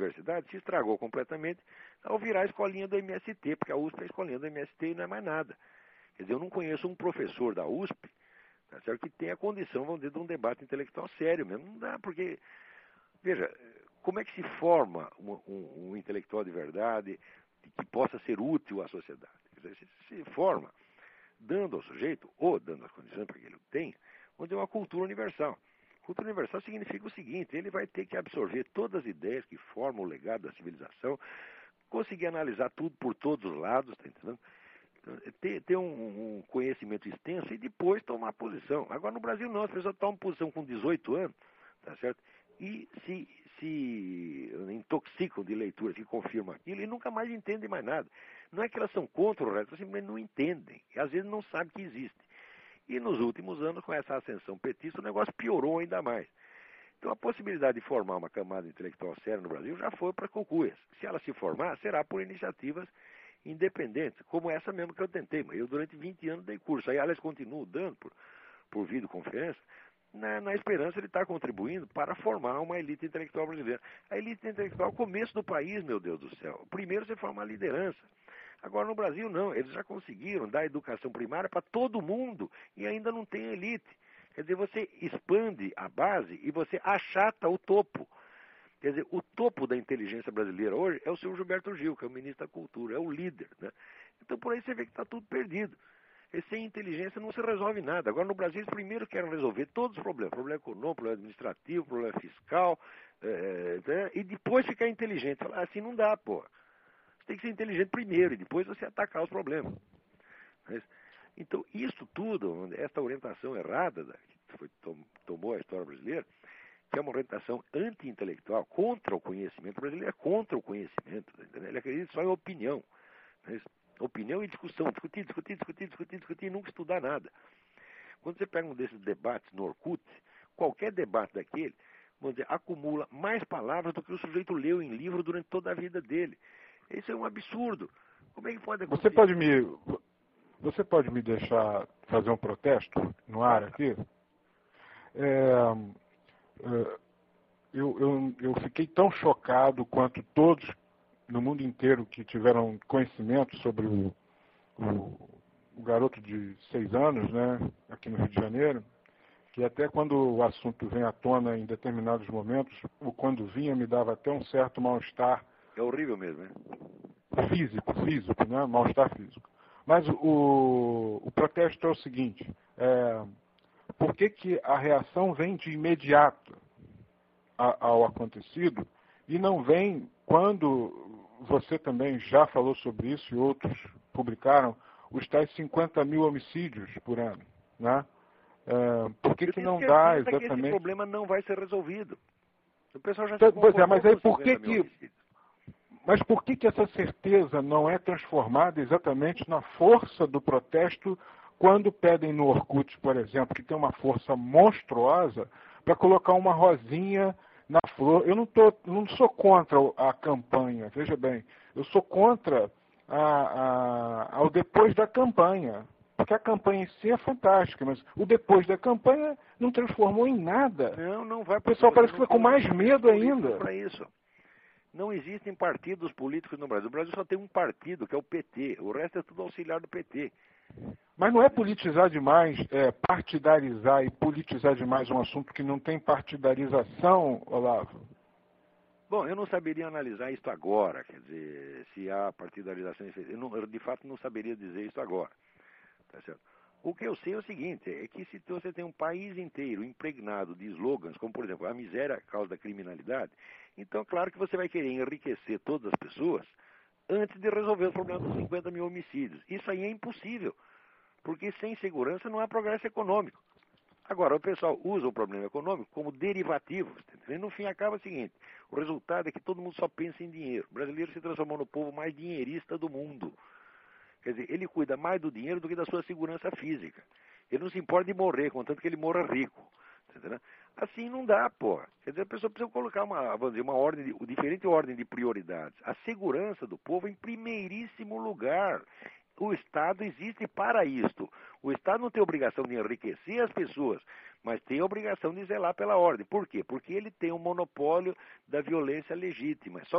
universidade se estragou completamente ao virar a escolinha do MST, porque a USP é a escolinha do MST e não é mais nada. Quer dizer, eu não conheço um professor da USP, tá certo, que tenha condição, vamos dizer, de um debate intelectual sério mesmo. Não dá, porque, veja, como é que se forma um intelectual de verdade que possa ser útil à sociedade? Quer dizer, se forma dando ao sujeito, ou dando as condições para que ele o tenha, onde é uma cultura universal. Cultura universal significa o seguinte: ele vai ter que absorver todas as ideias que formam o legado da civilização, conseguir analisar tudo por todos os lados, tá entendendo? Ter um conhecimento extenso e depois tomar posição. Agora no Brasil não, as pessoas tomam posição com 18 anos, tá certo? E se intoxicam de leituras que confirmam aquilo e nunca mais entendem mais nada. Não é que elas são contra o resto, elas simplesmente não entendem. E às vezes não sabem que existe. E nos últimos anos, com essa ascensão petista, o negócio piorou ainda mais. Então a possibilidade de formar uma camada intelectual séria no Brasil já foi para cucuias. Se ela se formar, será por iniciativas independentes, como essa mesmo que eu tentei. Eu durante 20 anos dei curso. Aí, aliás, continuo dando por videoconferência, na esperança de estar contribuindo para formar uma elite intelectual brasileira. A elite intelectual é o começo do país, meu Deus do céu. Primeiro você forma a liderança. Agora no Brasil não, eles já conseguiram dar educação primária para todo mundo e ainda não tem elite. Quer dizer, você expande a base e você achata o topo. Quer dizer, o topo da inteligência brasileira hoje é o senhor Gilberto Gil, que é o ministro da Cultura, é o líder, né? Então por aí você vê que está tudo perdido. E sem inteligência não se resolve nada. Agora no Brasil eles primeiro querem resolver todos os problemas. Problema econômico, problema administrativo, problema fiscal, e depois ficar inteligente. Falar assim não dá, pô. Você tem que ser inteligente primeiro e depois você atacar os problemas. Então, isso tudo, essa orientação errada que tomou a história brasileira, que é uma orientação anti-intelectual, contra o conhecimento. O brasileiro é contra o conhecimento. Tá? Ele acredita só em opinião. Opinião e discussão. Discutir e nunca estudar nada. Quando você pega um desses debates no Orkut, qualquer debate daquele, vamos dizer, acumula mais palavras do que o sujeito leu em livro durante toda a vida dele. Isso é um absurdo. Como é que pode acontecer? Você pode me deixar fazer um protesto no ar aqui? Eu fiquei tão chocado quanto todos no mundo inteiro que tiveram conhecimento sobre o garoto de 6 anos, né, aqui no Rio de Janeiro, que até quando o assunto vem à tona em determinados momentos, ou quando vinha, me dava até um certo mal-estar. É horrível mesmo, né? Físico, né? Mal-estar físico. Mas o protesto é o seguinte: por que a reação vem de imediato ao acontecido e não vem quando você também já falou sobre isso e outros publicaram os tais 50 mil homicídios por ano, né? Por que não dá exatamente... que esse problema não vai ser resolvido. O pessoal já Pois é, mas aí por que essa certeza não é transformada exatamente na força do protesto quando pedem no Orkut, por exemplo, que tem uma força monstruosa, para colocar uma rosinha na flor? Eu não sou contra a campanha, veja bem, eu sou contra ao depois da campanha. Porque a campanha em si é fantástica, mas o depois da campanha não transformou em nada. Não vai. O pessoal parece que foi com mais medo ainda. Para isso. Não existem partidos políticos no Brasil. O Brasil só tem um partido, que é o PT. O resto é tudo auxiliar do PT. Mas não é politizar demais, partidarizar e politizar demais um assunto que não tem partidarização, Olavo? Bom, eu não saberia analisar isso agora, quer dizer, se há partidarização. Eu de fato não saberia dizer isso agora. Tá certo? O que eu sei é o seguinte, é que se você tem um país inteiro impregnado de slogans, como por exemplo, a miséria é a causa da criminalidade, então claro que você vai querer enriquecer todas as pessoas antes de resolver o problema dos 50 mil homicídios. Isso aí é impossível, porque sem segurança não há progresso econômico. Agora, o pessoal usa o problema econômico como derivativo, e no fim acaba o seguinte, o resultado é que todo mundo só pensa em dinheiro. O brasileiro se transformou no povo mais dinheirista do mundo. Quer dizer, ele cuida mais do dinheiro do que da sua segurança física. Ele não se importa de morrer, contanto que ele morra rico. Entendeu? Assim não dá, pô. Quer dizer, a pessoa precisa colocar uma diferente ordem de prioridades. A segurança do povo em primeiríssimo lugar. O Estado existe para isto. O Estado não tem obrigação de enriquecer as pessoas, mas tem a obrigação de zelar pela ordem. Por quê? Porque ele tem o monopólio da violência legítima. Só